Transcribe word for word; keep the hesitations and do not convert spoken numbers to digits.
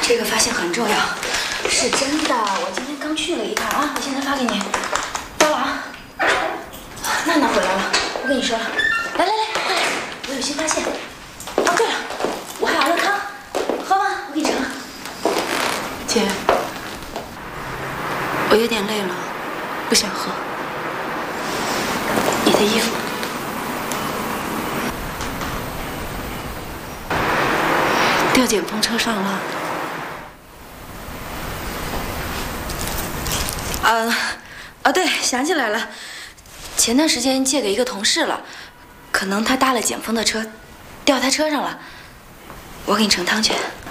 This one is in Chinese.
这个发现很重要，是真的。我今天刚去了一趟啊，我现在发给你。到了啊，娜娜回来了，我跟你说了，来来来，快来，我有新发现。哦，对了，我还熬了汤，喝吗？我给你盛。 姐，我有点累了，不想喝。你的衣服。 掉检风车上了。 啊，啊，对，想起来了，前段时间借给一个同事了，可能他搭了检风的车，掉他车上了。我给你盛汤去。